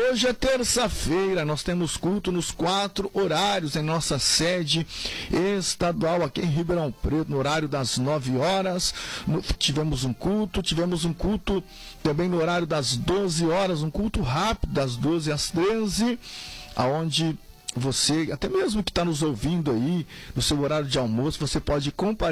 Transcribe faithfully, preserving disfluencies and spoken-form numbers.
Hoje é terça-feira, nós temos culto nos quatro horários em nossa sede estadual aqui em Ribeirão Preto, no horário das nove horas. No, tivemos um culto, tivemos um culto também no horário das doze horas, um culto rápido das doze às treze, aonde você, até mesmo que está nos ouvindo aí, no seu horário de almoço, você pode comparecer